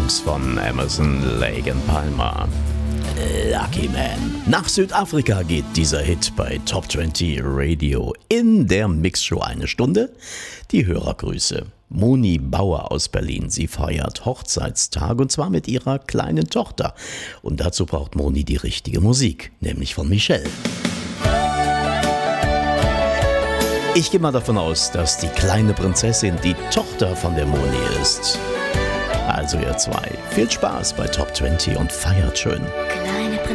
Jungs von Emerson, Lake and Palmer. Lucky Man. Nach Südafrika geht dieser Hit bei Top 20 Radio. In der Mixshow eine Stunde. Die Hörergrüße. Moni Bauer aus Berlin. Sie feiert Hochzeitstag und zwar mit ihrer kleinen Tochter. Und dazu braucht Moni die richtige Musik, nämlich von Michelle. Ich gehe mal davon aus, dass die kleine Prinzessin die Tochter von der Moni ist. Also ihr zwei, viel Spaß bei Top 20 und feiert schön. Kleine